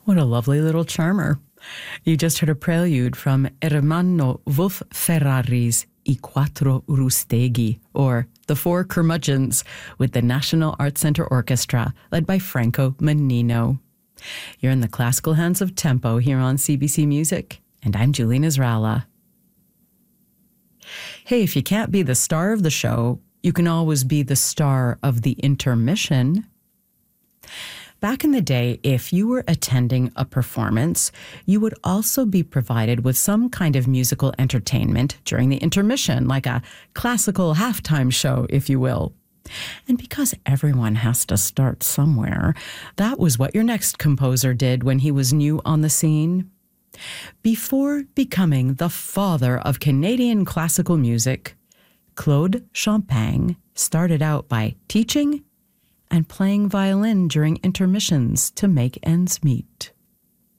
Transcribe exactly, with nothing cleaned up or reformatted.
What a lovely little charmer. You just heard a prelude from Ermanno Wolf Ferrari's I Quattro Rusteghi, or The Four Curmudgeons, with the National Arts Center Orchestra, led by Franco Menino. You're in the classical hands of tempo here on C B C Music, and I'm Julie Nasrallah. Hey, if you can't be the star of the show, you can always be the star of the intermission. Back in the day, if you were attending a performance, you would also be provided with some kind of musical entertainment during the intermission, like a classical halftime show, if you will. And because everyone has to start somewhere, that was what your next composer did when he was new on the scene. Before becoming the father of Canadian classical music, Claude Champagne started out by teaching and playing violin during intermissions to make ends meet.